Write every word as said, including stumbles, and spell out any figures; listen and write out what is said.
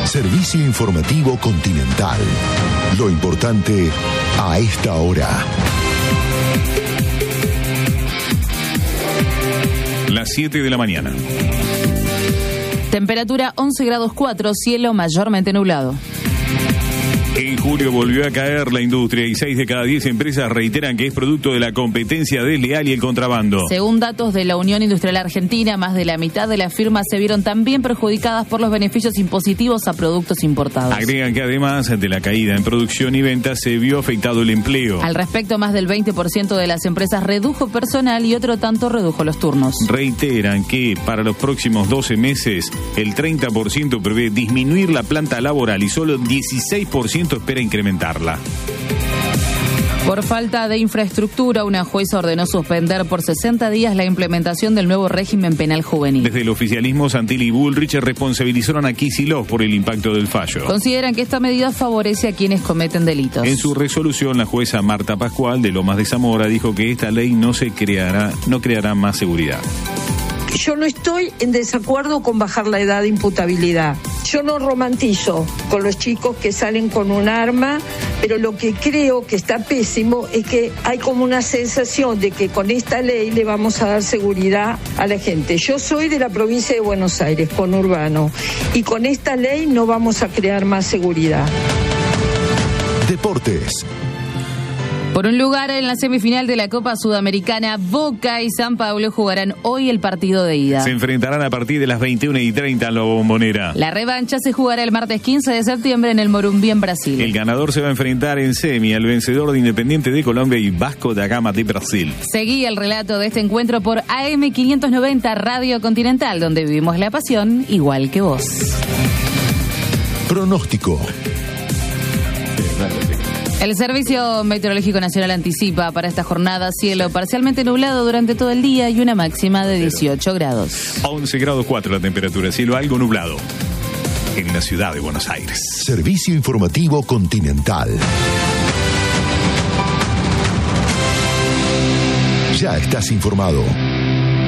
Servicio informativo Continental. Lo importante a esta hora. Las siete de la mañana. Temperatura once grados cuatro, cielo mayormente nublado. En julio volvió a caer la industria y seis de cada diez empresas reiteran que es producto de la competencia desleal y el contrabando. Según datos de la Unión Industrial Argentina, más de la mitad de las firmas se vieron también perjudicadas por los beneficios impositivos a productos importados. Agregan que además de la caída en producción y ventas se vio afectado el empleo. Al respecto, más del veinte por ciento de las empresas redujo personal y otro tanto redujo los turnos. Reiteran que para los próximos doce meses el treinta por ciento prevé disminuir la planta laboral y solo dieciséis por ciento espera incrementarla. Por falta de infraestructura, una jueza ordenó suspender por sesenta días la implementación del nuevo régimen penal juvenil. Desde el oficialismo, Santilli y Bullrich responsabilizaron a Kicillof por el impacto del fallo. Consideran que esta medida favorece a quienes cometen delitos. En su resolución, la jueza Marta Pascual de Lomas de Zamora dijo que esta ley no se creará, no creará más seguridad. Yo no estoy en desacuerdo con bajar la edad de imputabilidad. Yo no romantizo con los chicos que salen con un arma, pero lo que creo que está pésimo es que hay como una sensación de que con esta ley le vamos a dar seguridad a la gente. Yo soy de la provincia de Buenos Aires, conurbano, y con esta ley no vamos a crear más seguridad. Deportes. Por un lugar en la semifinal de la Copa Sudamericana, Boca y San Pablo jugarán hoy el partido de ida. Se enfrentarán a partir de las veintiuna y treinta en la Bombonera. La revancha se jugará el martes quince de septiembre en el Morumbí, en Brasil. El ganador se va a enfrentar en semi al vencedor de Independiente de Colombia y Vasco da Gama de Brasil. Seguí el relato de este encuentro por A M quinientos noventa Radio Continental, donde vivimos la pasión igual que vos. Pronóstico. El Servicio Meteorológico Nacional anticipa para esta jornada cielo parcialmente nublado durante todo el día y una máxima de dieciocho grados. once grados cuatro la temperatura, cielo algo nublado en la ciudad de Buenos Aires. Servicio informativo Continental. Ya estás informado.